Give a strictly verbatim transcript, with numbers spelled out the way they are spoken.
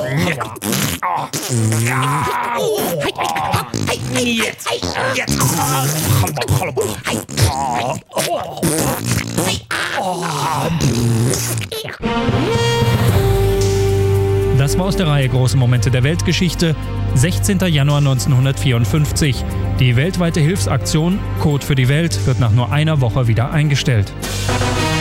Jetzt, jetzt. Das war aus der Reihe Große Momente der Weltgeschichte, sechzehnter Januar neunzehnhundertvierundfünfzig. Die weltweite Hilfsaktion Code für die Welt wird nach nur einer Woche wieder eingestellt.